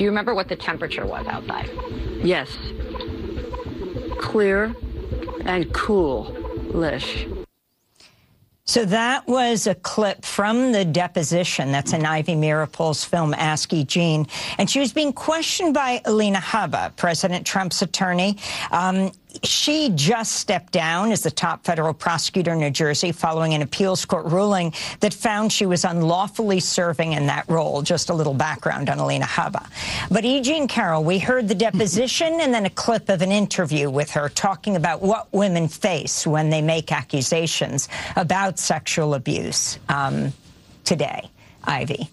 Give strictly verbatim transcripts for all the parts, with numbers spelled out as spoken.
Do you remember what the temperature was outside? Yes. Clear and cool-ish. So that was a clip from the deposition that's in Ivy Meeropol's film Ask E. Jean. And she was being questioned by Alina Habba, President Trump's attorney. Um, she just stepped down as the top federal prosecutor in New Jersey following an appeals court ruling that found she was unlawfully serving in that role. Just a little background on Alina Habba. But E. Jean Carroll, we heard the deposition and then a clip of an interview with her talking about what women face when they make accusations about sexual abuse um, today. Ivy.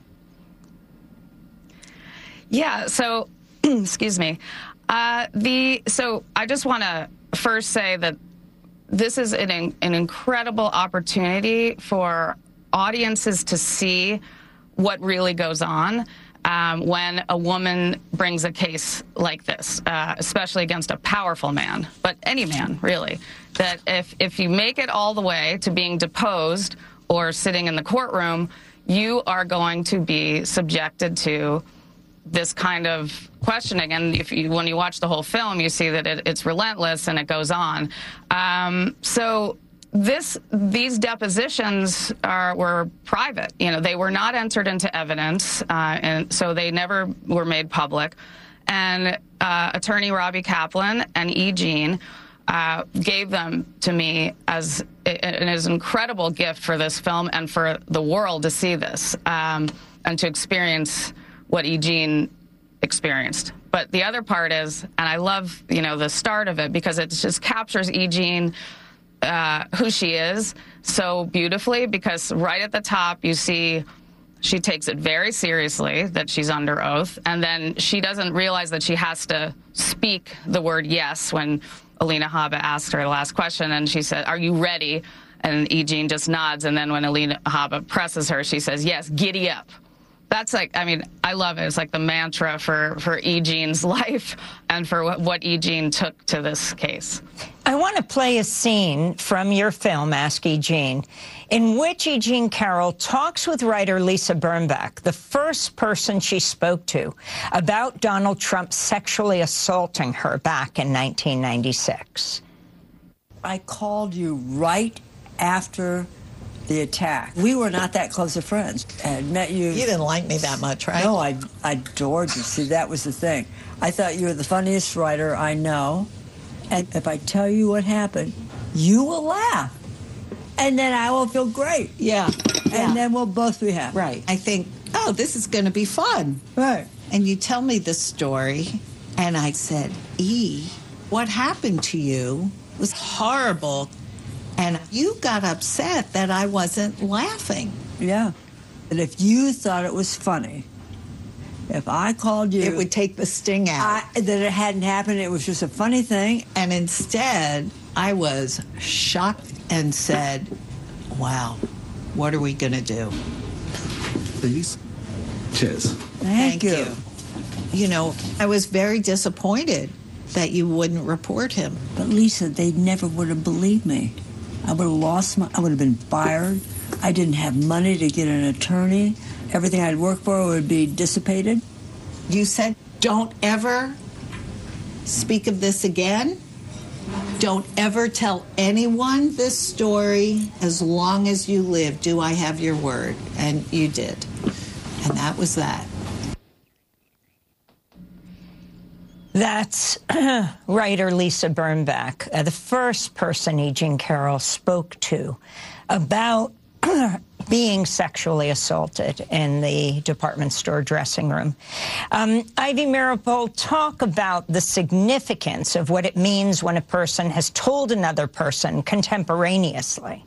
Yeah, so, excuse me. Uh, the so I just want to first say that this is an, an incredible opportunity for audiences to see what really goes on um, when a woman brings a case like this, uh, especially against a powerful man, but any man, really. That if, if you make it all the way to being deposed or sitting in the courtroom, you are going to be subjected to this kind of questioning. And if you, when you watch the whole film, you see that it, it's relentless and it goes on. Um, so this, these depositions are, were private. You know, they were not entered into evidence, uh, and so they never were made public. And uh, attorney Robbie Kaplan and E. Jean uh, gave them to me as an as an incredible gift for this film and for the world to see this um, and to experience what E. Jean experienced. But the other part is, and I love, you know, the start of it because it just captures E. Jean, uh, who she is so beautifully, because right at the top you see she takes it very seriously that she's under oath, and then she doesn't realize that she has to speak the word yes when Alina Habba asked her the last question, and she said, "Are you ready?" And E. Jean just nods, and then when Alina Habba presses her, she says, "Yes, giddy up." That's like, I mean, I love it. It's like the mantra for, for E. Jean's life and for what, what E. Jean took to this case. I want to play a scene from your film, Ask E. Jean, in which E. Jean Carroll talks with writer Lisa Birnbach, the first person she spoke to, about Donald Trump sexually assaulting her back in nineteen ninety-six. I called you right after the attack. We were not that close of friends. I had met you. You didn't like me that much, right? No, I, I adored you. See, that was the thing. I thought you were the funniest writer I know. And if I tell you what happened, you will laugh. And then I will feel great. Yeah. And yeah. then we'll both be happy. Right. I think, oh, this is going to be fun. Right. And you tell me the story, and I said, E, what happened to you was horrible. And you got upset that I wasn't laughing. Yeah. And if you thought it was funny, if I called you... It would take the sting out. I, that it hadn't happened, it was just a funny thing. And instead, I was shocked and said, wow, what are we going to do? Please. Cheers. Thank, Thank you. you. You know, I was very disappointed that you wouldn't report him. But Lisa, they never would have believed me. I would have lost my, I would have been fired. I didn't have money to get an attorney. Everything I'd worked for would be dissipated. You said, don't ever speak of this again. Don't ever tell anyone this story as long as you live. Do I have your word? And you did. And that was that. That's writer Lisa Birnbach, uh, the first person E. Jean Carroll spoke to about being sexually assaulted in the department store dressing room. Um, Ivy Meeropol, talk about the significance of what it means when a person has told another person contemporaneously.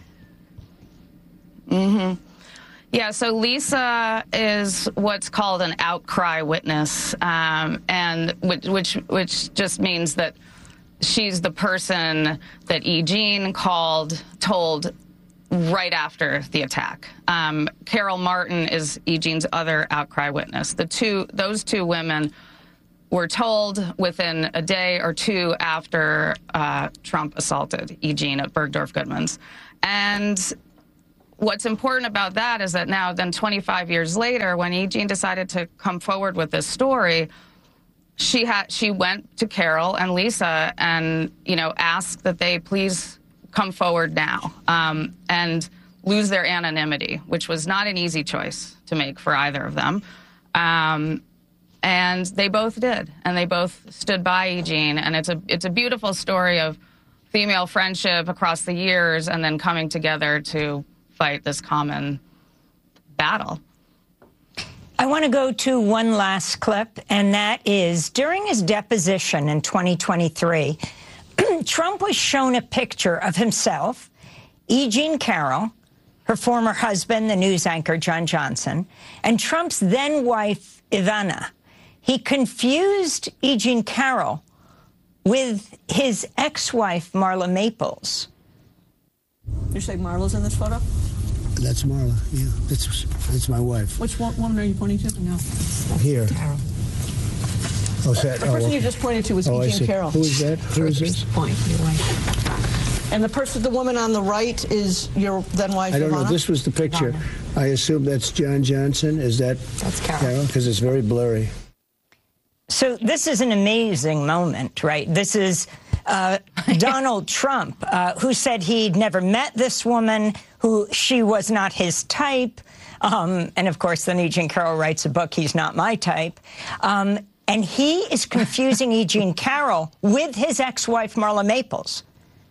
Mm-hmm. Yeah, so Lisa is what's called an outcry witness, um, and which, which which just means that she's the person that E. Jean called, told right after the attack. Um, Carol Martin is E. Jean's other outcry witness. The two, those two women were told within a day or two after uh, Trump assaulted E. Jean at Bergdorf Goodman's, and what's important about that is that now, then twenty-five years later, when E. Jean decided to come forward with this story, she had she went to Carol and Lisa and, you know, asked that they please come forward now um, and lose their anonymity, which was not an easy choice to make for either of them. Um, and they both did, and they both stood by E. Jean, and it's a it's a beautiful story of female friendship across the years and then coming together to fight this common battle. I want to go to one last clip, and that is during his deposition in twenty twenty-three, Trump was shown a picture of himself, E. Jean Carroll, her former husband, the news anchor John Johnson, and Trump's then-wife, Ivana. He confused E. Jean Carroll with his ex-wife, Marla Maples. You say Marla's in this photo? That's Marla, yeah. That's, that's my wife. Which one, woman are you pointing to? No. Here. Carol. Oh, is that, the oh, person okay. you just pointed to was oh, E. Jean Carroll. Who is that? Who is this? Point, your wife. And the person, the woman on the right is your then-wife, I don't Ivana? know. This was the picture. Ivana. I assume that's John Johnson. Is that That's Carol? Because it's very blurry. So this is an amazing moment, right? This is uh, Donald Trump, uh, who said he'd never met this woman, who she was not his type. Um, and, of course, then E. Jean Carroll writes a book, He's Not My Type. Um, and he is confusing E. Jean Carroll with his ex-wife, Marla Maples.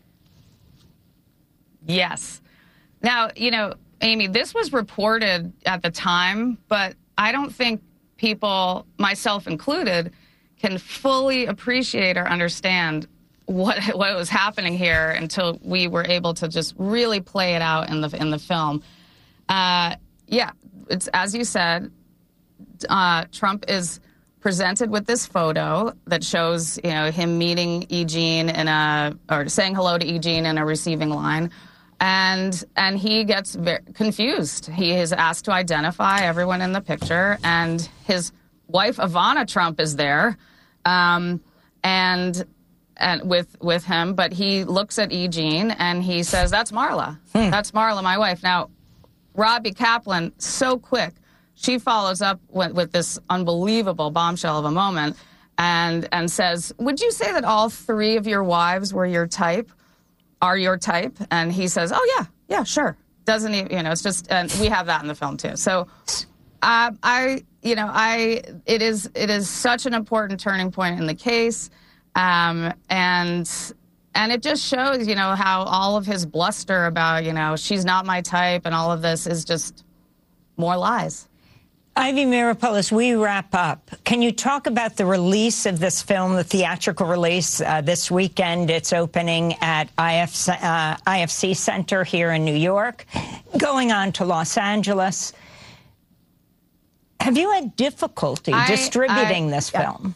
Yes. Now, you know, Amy, this was reported at the time, but I don't think people, myself included, can fully appreciate or understand what what was happening here until we were able to just really play it out in the in the film. Uh, yeah, it's as you said. Uh, Trump is presented with this photo that shows, you know, him meeting E. Jean in a or saying hello to E. Jean in a receiving line. And and he gets very confused. He is asked to identify everyone in the picture, and his wife Ivana Trump is there, um, and and with with him. But he looks at E. Jean and he says, "That's Marla. Hmm. That's Marla, my wife." Now, Robbie Kaplan, so quick, she follows up with, with this unbelievable bombshell of a moment, and and says, "Would you say that all three of your wives were your type?" Are your type? And he says, oh, yeah, yeah, sure. Doesn't even, you know, it's just, and we have that in the film, too. So uh, I, you know, I, it is, it is such an important turning point in the case. Um, and, and it just shows, you know, how all of his bluster about, you know, she's not my type and all of this is just more lies. Ivy Meeropol, as we wrap up, can you talk about the release of this film, the theatrical release uh, this weekend? It's opening at I F C, uh, I F C Center here in New York, going on to Los Angeles. Have you had difficulty I, distributing I, this yeah. film?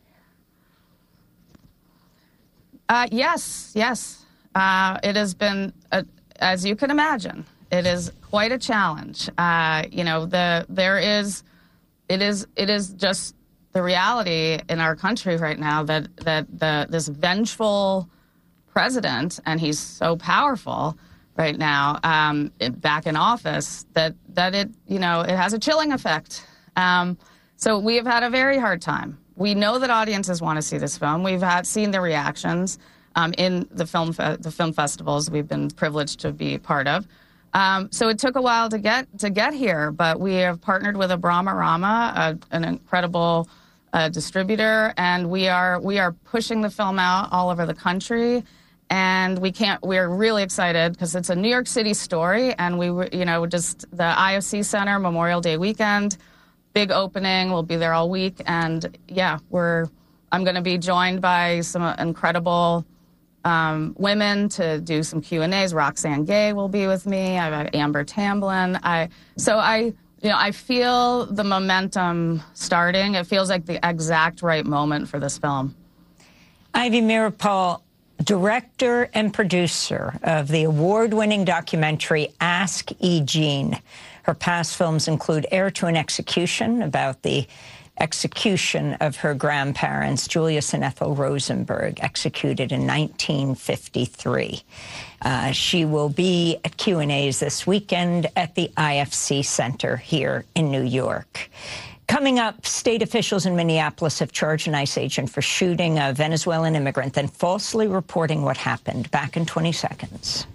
Uh, yes, yes. Uh, it has been, uh, as you can imagine, it is quite a challenge. Uh, you know, the there is, it is it is just the reality in our country right now that that the this vengeful president, and he's so powerful right now, um, back in office, that that it you know it has a chilling effect. Um, so we have had a very hard time. We know that audiences want to see this film. We've had seen the reactions um, in the film fe- the film festivals we've been privileged to be part of. Um, so it took a while to get to get here, but we have partnered with Abramarama, a, an incredible uh, distributor, and we are we are pushing the film out all over the country. And we can't. We're really excited because it's a New York City story, and we were, you know, just the I F C Center Memorial Day weekend, big opening. We'll be there all week, and yeah, we're. I'm going to be joined by some incredible. Um, women to do some Q and A's. Roxane Gay will be with me. I have Amber Tamblyn. I so I you know I feel the momentum starting. It feels like the exact right moment for this film. Ivy Meeropol, director and producer of the award-winning documentary Ask E. Jean. Her past films include Heir to an Execution, about the execution of her grandparents, Julius and Ethel Rosenberg, executed in nineteen fifty-three. Uh, she will be at Q and A's this weekend at the I F C Center here in New York. Coming up, state officials in Minneapolis have charged an ICE agent for shooting a Venezuelan immigrant, then falsely reporting what happened. Back in twenty seconds.